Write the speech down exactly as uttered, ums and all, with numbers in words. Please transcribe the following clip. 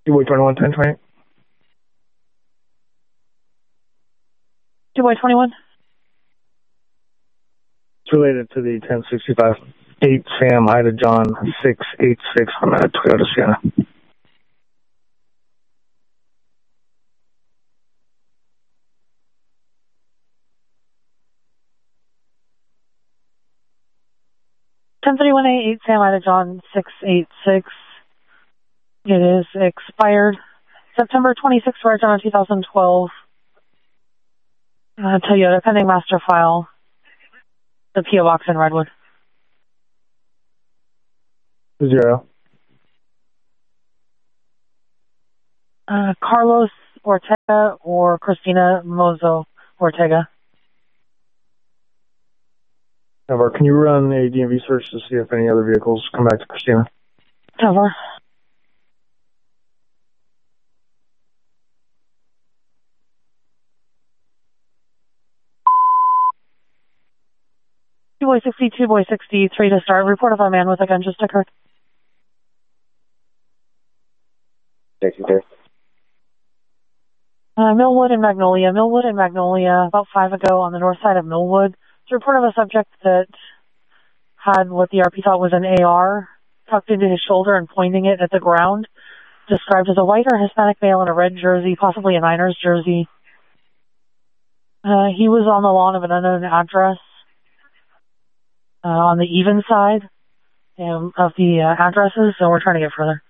Two-way twenty-one, ten twenty. Two-way twenty-one. It's related to the ten sixty-five. eight Sam, Ida John, six eight six on that Toyota Sienna. ten thirty-one A, eight Sam, Ida John, six eight six. It is expired September twenty-sixth, right on two thousand twelve. Uh, Toyota, pending master file. The P O Box in Redwood. Zero. Uh, Carlos Ortega or Christina Mozo Ortega. However, can you run a D M V search to see if any other vehicles come back to Christina? Cover. Two boy sixty-two, boy sixty-three to start. Report of a man with a gun just occurred. sixty-three. Uh, Millwood and Magnolia. Millwood and Magnolia, about five ago on the north side of Millwood. It's a report of a subject that had what the R P thought was an A R tucked into his shoulder and pointing it at the ground. Described as a white or Hispanic male in a red jersey, possibly a Niners jersey. Uh, he was on the lawn of an unknown address uh, on the even side um, of the uh, addresses, so we're trying to get further.